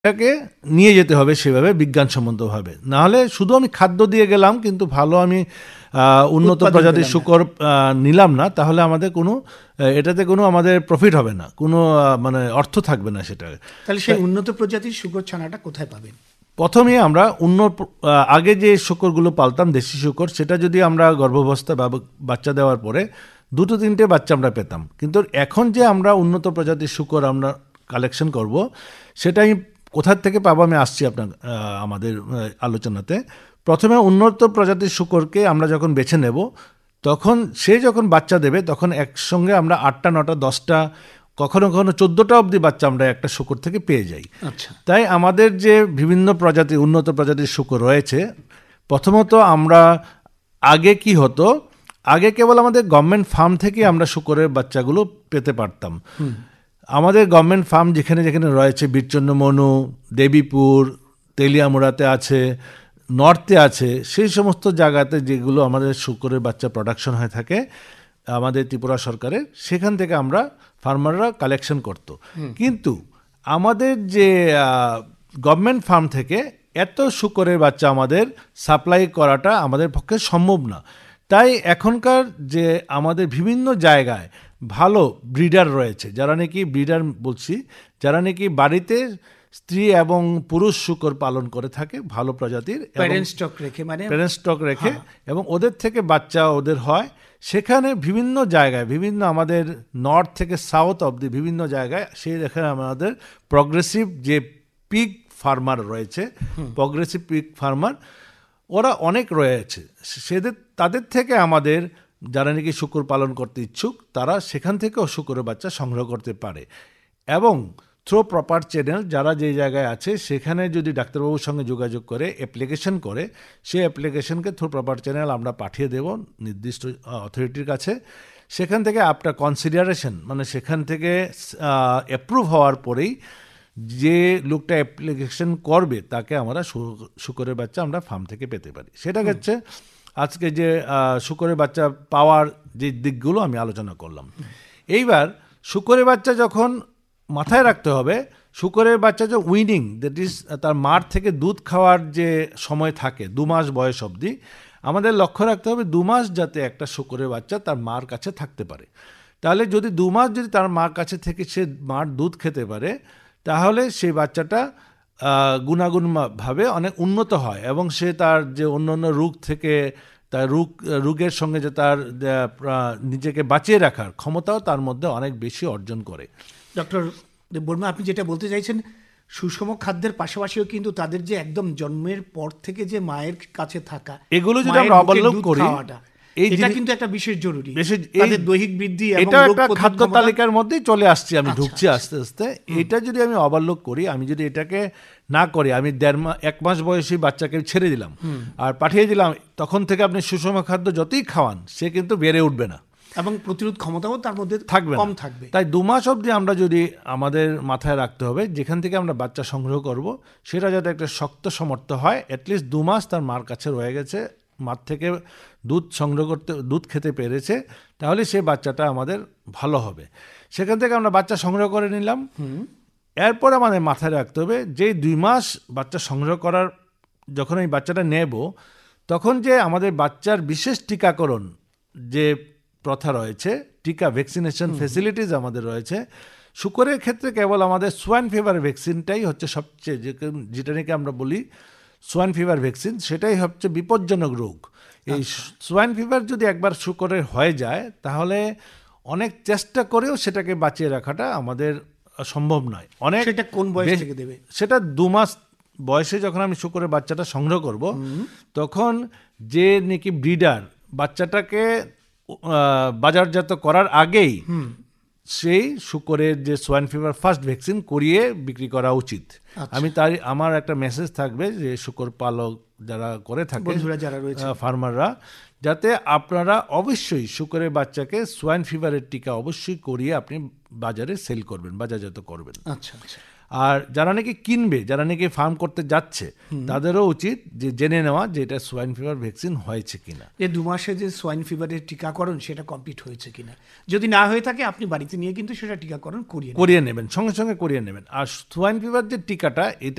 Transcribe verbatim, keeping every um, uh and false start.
এটাকে নিয়ে যেতে হবে সেভাবে বিজ্ঞানসম্মতভাবে, না হলে শুধু আমি খাদ্য দিয়ে গেলাম কিন্তু ভালো আমি উন্নত প্রজাতির শূকর নিলাম না, তাহলে আমাদের কোনো এটাতে কোনো আমাদের প্রফিট হবে না, কোনো মানে অর্থ থাকবে না সেটা। তাহলে সেই উন্নত প্রজাতির শূকর ছানাটা কোথায় পাবেন? প্রথমে আমরা উন্নত আগে যে শূকরগুলো পালতাম দেশি শূকর, সেটা যদি আমরা গর্ভাবস্থা বা বাচ্চা দেওয়ার পরে দুটো তিনটে বাচ্চা আমরা পেতাম, কিন্তু এখন যে আমরা উন্নত প্রজাতির শূকর আমরা কালেকশন করব সেটাই কোথার থেকে পাবো আমি আসছি আপনার আমাদের আলোচনাতে। প্রথমে উন্নত প্রজাতির শূকরকে আমরা যখন বেছে নেব, তখন সে যখন বাচ্চা দেবে তখন একসঙ্গে আমরা আটটা নটা দশটা কখনো কখনো চোদ্দোটা অবধি বাচ্চা আমরা একটা শূকর থেকে পেয়ে যাই। আচ্ছা, তাই আমাদের যে বিভিন্ন প্রজাতি উন্নত প্রজাতির শূকর রয়েছে, প্রথমত আমরা আগে কি হতো, আগে কেবল আমাদের গভর্নমেন্ট ফার্ম থেকে আমরা শূকরের বাচ্চাগুলো পেতে পারতাম। আমাদের গভর্নমেন্ট ফার্ম যেখানে যেখানে রয়েছে, বীরচন্দ্র মনু, দেবীপুর, তেলিয়ামুড়াতে আছে, নর্থে আছে, সেই সমস্ত জায়গাতে যেগুলো আমাদের শূকরের বাচ্চা প্রোডাকশন হয়ে থাকে আমাদের ত্রিপুরা সরকারের, সেখান থেকে আমরা ফার্মাররা কালেকশন করত। কিন্তু আমাদের যে গভর্নমেন্ট ফার্ম থেকে এত শূকরের বাচ্চা আমাদের সাপ্লাই করাটা আমাদের পক্ষে সম্ভব না। তাই এখনকার যে আমাদের বিভিন্ন জায়গায় ভালো ব্রিডার রয়েছে, যারা নাকি ব্রিডার বলছি, যারা নাকি বাড়িতে স্ত্রী এবং পুরুষ শূকর পালন করে থাকে ভালো প্রজাতির, প্যারেন্ট স্টক রেখে মানে প্যারেন্ট স্টক রেখে এবং ওদের থেকে বাচ্চা ওদের হয়, সেখানে বিভিন্ন জায়গায় বিভিন্ন আমাদের নর্থ থেকে সাউথ অবধি বিভিন্ন জায়গায় সেই এখানে আমাদের প্রগ্রেসিভ যে পিগ ফার্মার রয়েছে, প্রগ্রেসিভ পিগ ফার্মার ওরা অনেক রয়েছে, সেদের তাদের থেকে আমাদের যারা নাকি শূকর পালন করতে ইচ্ছুক তারা সেখান থেকেও শূকরের বাচ্চা সংগ্রহ করতে পারে। এবং থ্রো প্রপার চ্যানেল যারা যে জায়গায় আছে সেখানে যদি ডাক্তারবাবুর সঙ্গে যোগাযোগ করে অ্যাপ্লিকেশন করে, সেই অ্যাপ্লিকেশনকে থ্রো প্রপার চ্যানেল আমরা পাঠিয়ে দেব নির্দিষ্ট অথরিটির কাছে। সেখান থেকে আপনার কনসিডারেশন মানে সেখান থেকে অ্যাপ্রুভ হওয়ার পরেই যে লোকটা অ্যাপ্লিকেশন করবে তাকে আমরা শূকরের বাচ্চা আমরা ফার্ম থেকে পেতে পারি। সেটা হচ্ছে আজকে যে শূকরের বাচ্চা পাওয়ার যে দিকগুলো আমি আলোচনা করলাম। এইবার শূকরের বাচ্চা যখন মাথায় রাখতে হবে, শূকরের বাচ্চা যে উইনিং দ্যাট ইজ তার মার থেকে দুধ খাওয়ার যে সময় থাকে দু মাস বয়স অবধি, আমাদের লক্ষ্য রাখতে হবে দু মাস যাতে একটা শূকরের বাচ্চা তার মার কাছে থাকতে পারে। তাহলে যদি দু মাস যদি তার মার কাছে থেকে সে মার দুধ খেতে পারে, তাহলে সেই বাচ্চাটা গুণাগুণভাবে অনেক উন্নত হয় এবং সে তার যে অন্য অন্য রোগ থেকে তার রোগ রোগের সঙ্গে যে তার নিজেকে বাঁচিয়ে রাখার ক্ষমতাও তার মধ্যে অনেক বেশি অর্জন করে। ডক্টর বর্মা, আপনি যেটা বলতে চাইছেন, সুষম খাদ্যের পাশাপাশিও কিন্তু তাদের যে একদম জন্মের পর থেকে যে মায়ের কাছে থাকা, এগুলো যদি আমরা অবলম্বন করি, এটা কিন্তু একটা বিশেষ জরুরি। তাদের দৈহিক বৃদ্ধি এটা একটা খাদ্য তালিকার মধ্যেই চলে আসছে, আমি ঢুকছি আস্তে আস্তে। এটা যদি আমি অবলম্বন করি, আমি যদি এটাকে না করি, আমি দেড় মাস এক মাস বয়সী বাচ্চাকে ছেড়ে দিলাম আর পাঠিয়ে দিলাম, তখন থেকে আপনি সুষম খাদ্য যতই খাওয়ান সে কিন্তু বেড়ে উঠবে না এবং প্রতিরোধ ক্ষমতাও তার মধ্যে থাকবে কম থাকবে। তাই দু মাস অবধি আমরা যদি আমাদের মাথায় রাখতে হবে, যেখান থেকে আমরা বাচ্চা সংগ্রহ করব সেটা যাতে একটা শক্ত সমর্থ হয়, অ্যাটলিস্ট দু মাস তার মার কাছে রয়ে গেছে, মার থেকে দুধ সংগ্রহ করতে দুধ খেতে পেরেছে, তাহলে সেই বাচ্চাটা আমাদের ভালো হবে। সেখান থেকে আমরা বাচ্চা সংগ্রহ করে নিলাম। এরপর আমাদের মাথায় রাখতে হবে যে দুই মাস বাচ্চা সংগ্রহ করার যখন এই বাচ্চাটা নেব, তখন যে আমাদের বাচ্চার বিশেষ টিকাকরণ যে প্রথা রয়েছে, টিকা ভ্যাকসিনেশন ফেসিলিটিস আমাদের রয়েছে। শূকরের ক্ষেত্রে কেবল আমাদের সোয়াইন ফিভার ভ্যাকসিনটাই হচ্ছে সবচেয়ে, যেটা নাকি আমরা বলি সোয়াইন ফিভার ভ্যাকসিন, সেটাই হচ্ছে বিপজ্জনক রোগ। এই সোয়াইন ফিভার যদি একবার শূকরের হয়ে যায়, তাহলে অনেক চেষ্টা করেও সেটাকে বাঁচিয়ে রাখাটা আমাদের সম্ভব নয়। অনেক সেটা কোন বয়স থেকে দেবে? সেটা দু মাস বয়সে যখন আমি শূকরের বাচ্চাটা সংগ্রহ করব, তখন যে নাকি ব্রিডার বাচ্চাটাকে বাজারজাত করার আগেই সেই শূকরের যে সোয়াইন ফিভার ফার্স্ট ভ্যাকসিন করিয়ে বিক্রি করা উচিত। আমি তাই আমার একটা মেসেজ থাকবে যে শূকর পালক যারা করে থাকে ফার্মাররা, যাতে আপনারা অবশ্যই শূকরের বাচ্চাকে সোয়াইন ফিভারের টিকা অবশ্যই করিয়ে আপনি বাজারে সেল করবেন, বাজারজাত করবেন। আচ্ছা আচ্ছা। আর যারা নাকি কিনবে, যারা নাকি ফার্ম করতে যাচ্ছে, তাদেরও উচিত যে জেনে নেওয়া যে এটা সোয়াইন ফিভার ভ্যাকসিন হয়েছে কিনা, যে দু মাসে যে সোয়াইন ফিভারের টিকাকরণ সেটা কমপ্লিট হয়েছে কিনা। যদি না হয়ে থাকে আপনি বাড়িতে নিয়ে কিন্তু সেটা টিকাকরণ করিয়ে করিয়ে নেবেন, সঙ্গে সঙ্গে করিয়ে নেবেন। আর সোয়াইন ফিভার যে টিকাটা এটা